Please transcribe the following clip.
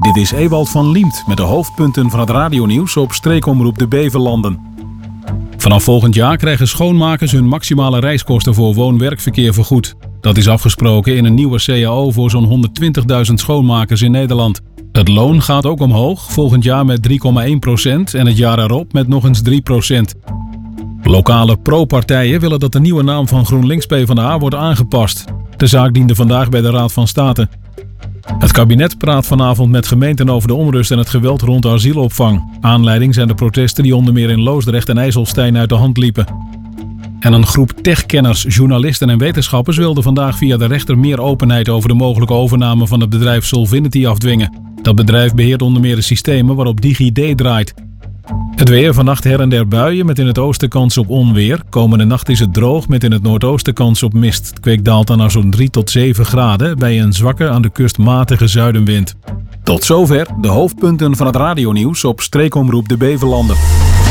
Dit is Ewald van Liemt met de hoofdpunten van het radionieuws op streekomroep de Beverlanden. Vanaf volgend jaar krijgen schoonmakers hun maximale reiskosten voor woon-werkverkeer vergoed. Dat is afgesproken in een nieuwe CAO voor zo'n 120.000 schoonmakers in Nederland. Het loon gaat ook omhoog, volgend jaar met 3,1% en het jaar erop met nog eens 3%. Lokale pro-partijen willen dat de nieuwe naam van GroenLinks PvdA wordt aangepast. De zaak diende vandaag bij de Raad van State. Het kabinet praat vanavond met gemeenten over de onrust en het geweld rond de asielopvang. Aanleiding zijn de protesten die onder meer in Loosdrecht en IJsselstein uit de hand liepen. En een groep techkenners, journalisten en wetenschappers wilde vandaag via de rechter meer openheid over de mogelijke overname van het bedrijf Solvinity afdwingen. Dat bedrijf beheert onder meer de systemen waarop DigiD draait. Het weer, vannacht her en der buien met in het oosten kans op onweer. Komende nacht is het droog met in het noordoosten kans op mist. Het kwik daalt dan naar zo'n 3 tot 7 graden bij een zwakke aan de kust matige zuidenwind. Tot zover de hoofdpunten van het radionieuws op streekomroep de Beverlanden.